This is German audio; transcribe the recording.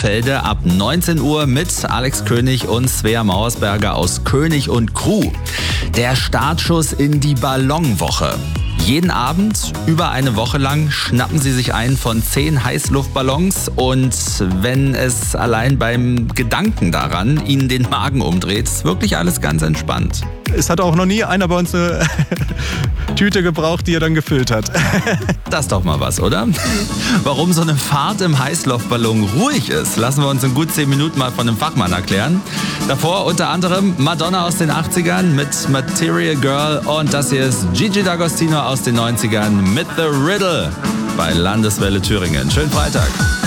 Elberfelde ab 19 Uhr mit Alex König und Svea Mauersberger aus König und Crew. Der Startschuss in die Ballonwoche. Jeden Abend, über eine Woche lang, schnappen sie sich einen von 10 Heißluftballons und wenn es allein beim Gedanken daran ihnen den Magen umdreht, ist wirklich alles ganz entspannt. Es hat auch noch nie einer bei uns eine Tüte gebraucht, die er dann gefüllt hat. Das ist doch mal was, oder? Warum so eine Fahrt im Heißluftballon ruhig ist, lassen wir uns in gut 10 Minuten mal von einem Fachmann erklären. Davor unter anderem Madonna aus den 80ern mit Material Girl und das hier ist Gigi D'Agostino aus den 90ern mit The Riddle bei Landeswelle Thüringen. Schönen Freitag.